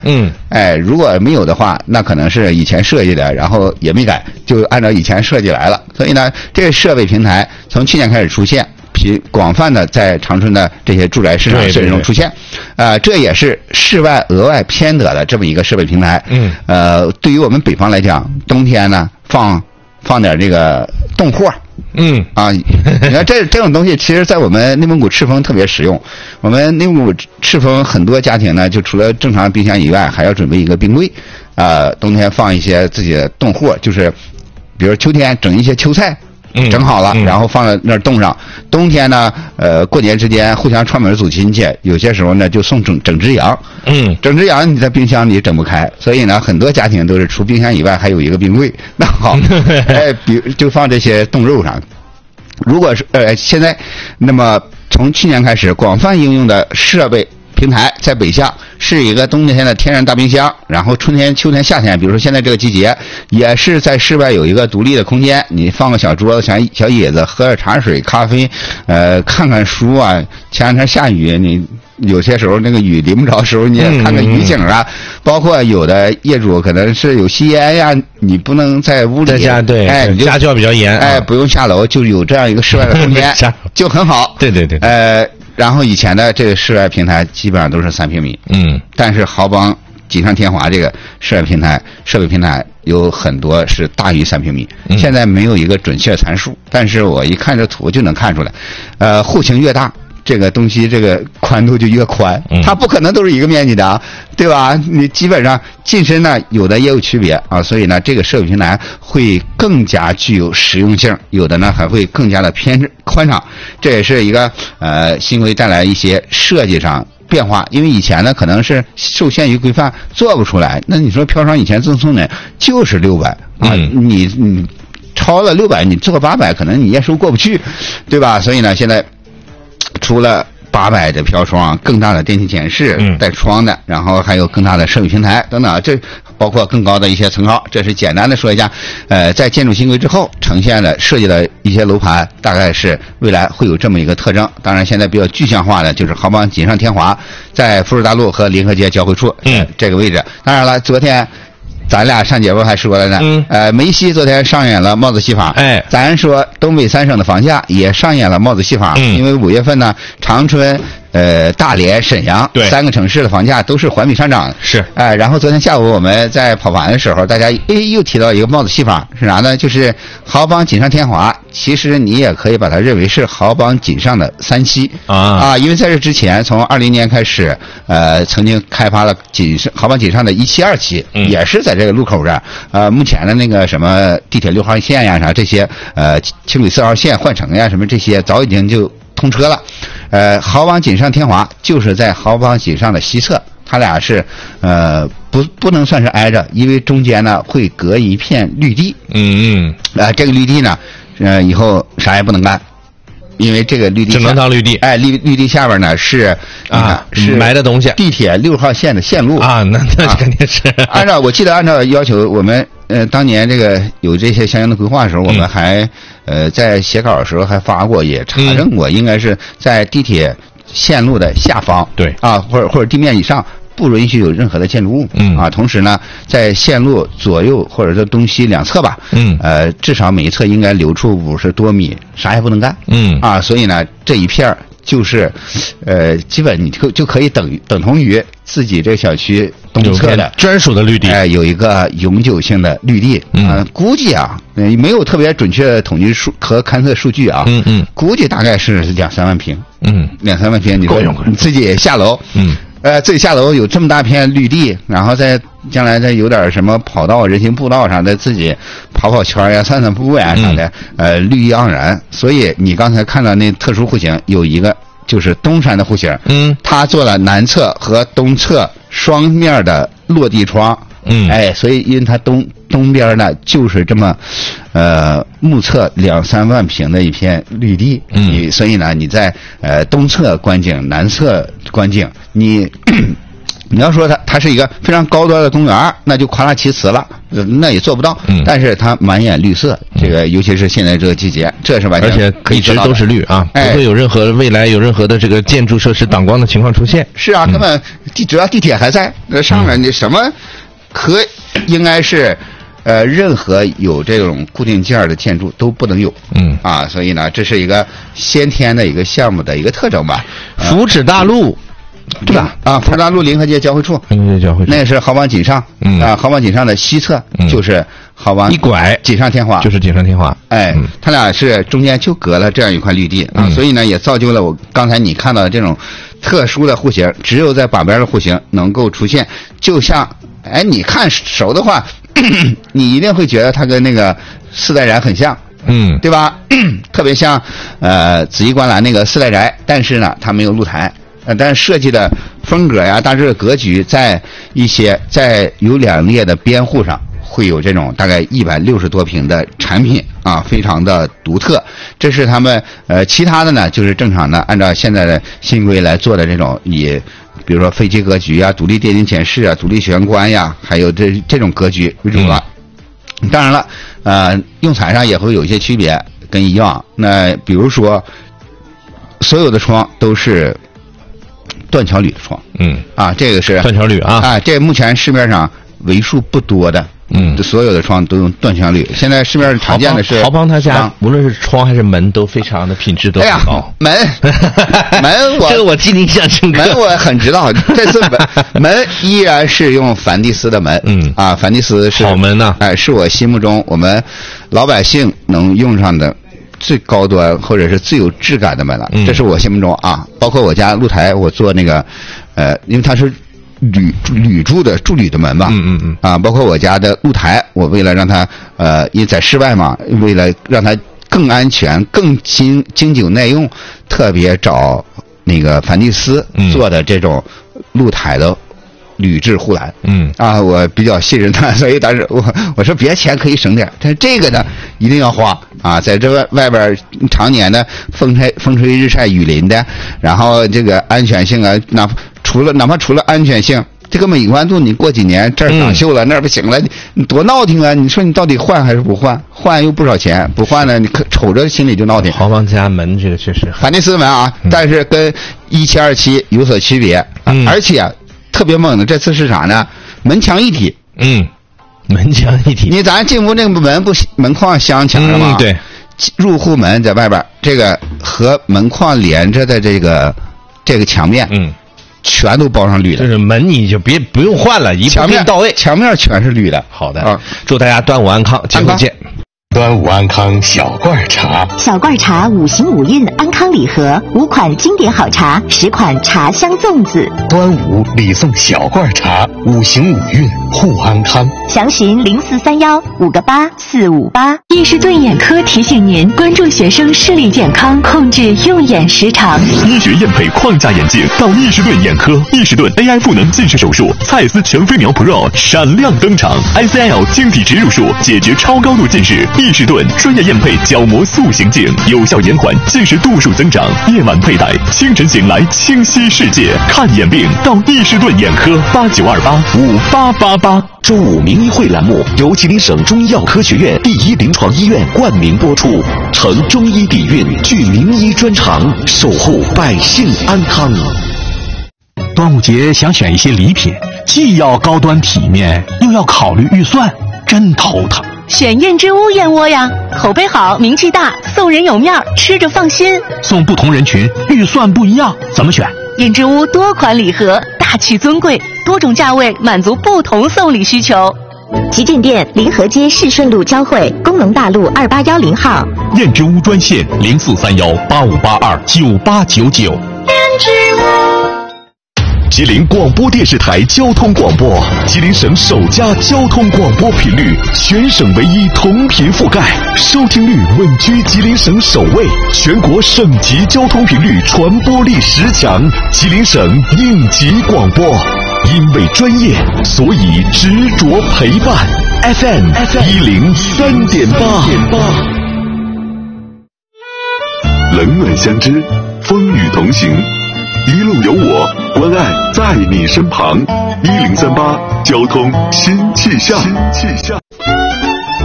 如果没有的话，那可能是以前设计的，然后也没改，就按照以前设计来了。所以呢，这个设备平台从去年开始出现，广泛的在长春的这些住宅市场设计中出现，这也是市外额外偏得的这么一个设备平台。对于我们北方来讲，冬天呢放点这个冻货。你看这种东西，其实在我们内蒙古赤峰特别实用。我们内蒙古赤峰很多家庭呢，就除了正常冰箱以外，还要准备一个冰柜，冬天放一些自己的冻货，就是比如秋天整一些秋菜。整好了，然后放在那儿冻上。冬天呢，过年之间互相串门走亲戚，有些时候呢就送整只羊。整只羊你在冰箱里整不开，所以呢，很多家庭都是除冰箱以外还有一个冰柜。那好，就放这些冻肉上。如果是现在，那么从去年开始广泛应用的设备平台在北向是一个冬天的天然大冰箱，然后春天、秋天、夏天，比如说现在这个季节，也是在室外有一个独立的空间，你放个小桌子、小椅子，喝点茶水、咖啡，看看书啊。前两天下雨，你有些时候那个雨淋不着的时候，你也看看雨景啊。包括有的业主可能是有吸烟呀，你不能在屋里， 在家家教比较严， 不用下楼，就有这样一个室外的空间，就很好。 对。 然后以前的这个室外平台基本上都是3平米，但是豪邦锦上添华这个设备平台有很多是大于3平米，现在没有一个准确参数，但是我一看这图就能看出来，户型越大，这个东西这个宽度就越宽，它不可能都是一个面积的啊，对吧？你基本上进深呢有的也有区别啊，所以呢这个设备平台会更加具有实用性，有的呢还会更加的宽敞，这也是一个新规带来一些设计上变化。因为以前呢可能是受限于规范做不出来，那你说飘窗以前赠送的就是600啊，你超了600，你做800可能你验收过不去，对吧？所以呢现在除了800的飘窗，更大的电梯检视带窗的，然后还有更大的设备平台等等，这包括更高的一些层高。这是简单的说一下，在建筑新规之后呈现的设计的一些楼盘，大概是未来会有这么一个特征。当然现在比较具象化的就是豪邦锦上添华在福士大路和临河街交汇处这个位置。当然了，昨天咱俩上节目还说了呢，梅西昨天上演了帽子戏法，咱说东北3省的房价也上演了帽子戏法，因为5月份呢，长春、大连、沈阳3个城市的房价都是环比上涨， 是， 然后昨天下午我们在跑完的时候，大家又提到一个帽子戏法是啥呢？就是豪邦锦上添华，其实你也可以把它认为是豪邦锦上的3期因为在这之前，从20年开始，曾经开发了豪邦锦上的1期、2期，也是在这个路口这儿，目前的那个什么地铁6号线呀啥这些，轻轨4号线换乘呀什么这些早已经就通车了。豪邦锦上添华就是在豪邦锦上的西侧，它俩是不能算是挨着，因为中间呢会隔一片绿地。这个绿地呢，以后啥也不能干。因为这个绿地只能当绿地， 绿地下边呢是是埋的东西， 地铁6号线的线路那肯定是我记得按照要求，我们当年这个有这些相应的规划的时候，我们还在写稿的时候还发过，也查证过，应该是在地铁线路的下方， 对或者地面以上。不允许有任何的建筑物，同时呢，在线路左右或者说东西两侧吧，至少每一侧应该留出50多米，啥也不能干，所以呢，这一片就是，基本你就可以等同于自己这个小区东侧的专属的绿地， 有一个永久性的绿地，估计没有特别准确的统计数和勘测数据啊，估计大概是2-3万平，2-3万平，你自己下楼，自己下楼有这么大片绿地，然后将来再有点什么跑道、人行步道啥的，自己跑圈呀、散步呀啥的，绿意盎然。所以你刚才看到那特殊户型有一个就是东山的户型，它做了南侧和东侧双面的落地窗，所以因为它东边呢就是这么目测2-3万平的一片绿地，所以呢你在东侧观景、南侧观景，你要说它是一个非常高端的公园，那就夸大其词了， 那也做不到。但是它满眼绿色，这个尤其是现在这个季节，这是完全而且可以一直都是绿啊，不会有未来有任何的这个建筑设施挡光的情况出现。 是啊，根本只要地铁还在，那上面你什么应该是。任何有这种固定件的建筑都不能有，所以呢，这是一个先天的一个项目的一个特征吧。 福祉大路，对吧？ 福祉大路临河街交汇处，那也是豪邦锦上，豪邦锦上的西侧就是豪邦一拐锦上添华， 就是锦上添华。 它俩是中间就隔了这样一块绿地所以呢，也造就了我刚才你看到的这种特殊的户型，只有在把边的户型能够出现，就像你看熟的话。你一定会觉得它跟那个四代宅很像，对吧？特别像紫衣观澜那个四代宅，但是呢，它没有露台，但是设计的风格呀，大致的格局，在有2列的边户上，会有这种大概160多平的产品非常的独特。这是他们其他的呢，就是正常的按照现在的新规来做的这种比如说飞机格局啊、独立电梯前室啊、独立玄关呀，还有这种格局为主了。当然了，用材上也会有一些区别，跟以往。那比如说，所有的窗都是断桥铝的窗，这个是断桥铝这目前市面上为数不多的。所有的窗都用断桥铝。现在市面上常见的是豪邦他家无论是窗还是门都非常的品质都很高。 门这个我记得印象深刻。 门我很知道，这次门依然是用梵蒂斯的门。梵蒂斯是好门呐， 是我心目中我们老百姓能用上的最高端或者是最有质感的门了。这是我心目中包括我家露台，我做那个因为它是。铸铝的门吧，包括我家的露台，我为了让它因为在室外嘛，为了让它更安全、更经久耐用，特别找那个梵蒂斯做的这种露台的铝制护栏。我比较信任它，所以当时我说别的钱可以省点，但是这个呢一定要花在这外边常年的风吹日晒雨淋的，然后这个安全性哪怕除了安全性，这个美观度你过几年这儿长锈了，那儿不行了，你多闹挺啊！你说你到底换还是不换？换又不少钱，不换呢你瞅着心里就闹挺。 豪邦家门这个确实梵蒂斯门但是跟1727有所区别，而且特别猛的这次是啥呢？门墙一体。 门墙一体。 咱进屋那个门框镶墙上吗？ 对。 入户门在外边，这个和门框连着的这个墙面，全都包上铝的。 就是门你就不用换了，一步并到位， 墙面全是铝的。 好的，祝大家端午安康，节后见。 端午安康小罐茶， 小罐茶5行5运安康礼盒，5款经典好茶，10款茶香粽子。 端午礼送小罐茶，5行5运护安康。 详询0431-58458。易士顿眼科提醒您关注学生视力健康，控制用眼时长。 医学验配框架眼镜到易士顿眼科，易士顿 AI 赋能近视手术，蔡司全飞秒 Pro 闪亮登场 ，ICL 晶体植入术解决超高度近视。易士顿专业验配角膜塑形镜，有效延缓近视度数增长。夜晚佩戴，清晨醒来清晰世界。看眼病到易士顿眼科，89285888。 周五名医会栏目由吉林省中医药科学院第1临床医院冠名播出，承中医底蕴，具名医专长，守护百姓安康。 端午节想选一些礼品，既要高端体面，又要考虑预算，真头疼。 选燕之屋燕窝呀，口碑好，名气大，送人有面，吃着放心。 送不同人群，预算不一样，怎么选？ 燕之屋多款礼盒，大气尊贵，多种价位，满足不同送礼需求。旗舰店临河街市顺路交汇，工农大路2810号。 燕之屋专线043185829899。燕之屋。吉林广播电视台交通广播，吉林省首家交通广播频率，全省唯一同频覆盖，收听率稳居吉林省首位，全国省级交通频率传播力10强，吉林省应急广播。因为专业，所以执着陪伴。FM 103.8。冷暖相知，风雨同行。一路有我，关爱在你身旁。1038交通新气象。